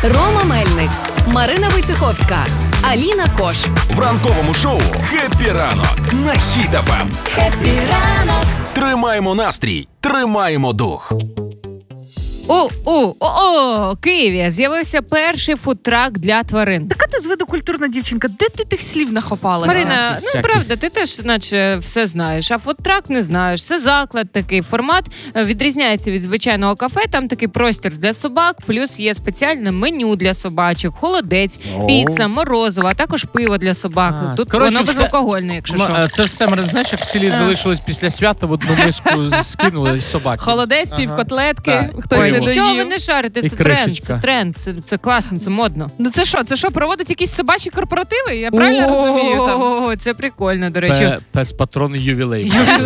Рома Мельник, Марина Войцеховська, Аліна Кош. В ранковому шоу «Хеппі ранок» на Хіт FM. Хеппі ранок. Тримаємо настрій, тримаємо дух. У Києві з'явився перший фудтрак для тварин. Така ти з виду культурна дівчинка. Де ти тих слів нахопалася? Марина, правда, ти теж наче все знаєш, а фудтрак не знаєш. Це заклад такий, формат відрізняється від звичайного кафе, там такий простір для собак, плюс є спеціальне меню для собачок, холодець, піца, морозиво, а також пиво для собак. Тут воно безалкогольне, якщо що. Це все, знаєш, як в селі залишилось після свята, в одну миску скинули собаки. Холодець, півкотлетки, хтось Ой, не нічого ви доїв. не шарите, І це тренд, кришечка. це тренд, це класно, це модно. Ну це що, проводить якісь собачі корпоративи? Я правильно розумію? Там? Це прикольно, до речі. Пес-патрон ювілей.